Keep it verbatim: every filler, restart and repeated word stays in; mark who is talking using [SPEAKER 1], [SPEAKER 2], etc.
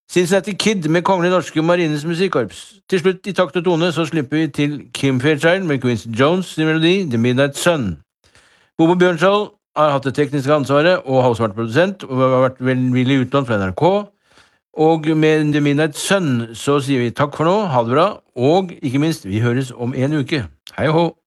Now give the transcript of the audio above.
[SPEAKER 1] Cincinnati Kid med Kongelig Norske Marines Musikkorps. Til slutt i takt og tone så slipper vi til Kim Fairchild med Quincy Jones sin melodi The Midnight Sun. Bobo Bjørnskjold har hatt det tekniske ansvaret og har også vært produsent og har vært velvillig utlånt fra N R K. Og med The Midnight Sun så sier vi takk for nå, ha det bra, og ikke minst, vi høres om en uke. Hei og hå!